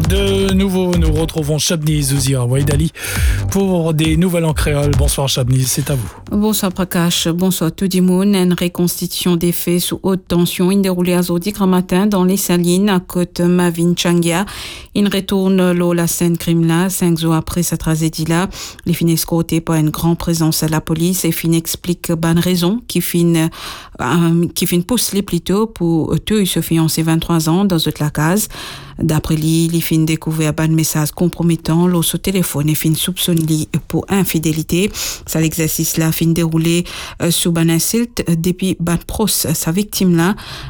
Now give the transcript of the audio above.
De nouveau, nous retrouvons Shabni Zouzia Waïdali pour des nouvelles en créole. Bonsoir Shabni, c'est à vous. Bonsoir Prakash, bonsoir tout le monde. Une reconstitution des faits sous haute tension est déroulée à Zodi grand matin dans les Salines à côte Mavin Changia. Il retourne la scène crime là, 5 jours après cette tragédie là. Les fins escortés par une grande présence à la police et fin explique bonne raison qui fin pousse plutôt pour tuer ce fiancé 23 ans dans toute la case. D'après lui, il fin découvert un message compromettant lors au téléphone et fin soupçonné pour infidélité. Ça l'exercice là fin déroulé sous ban insulte depuis ban pros sa victime là.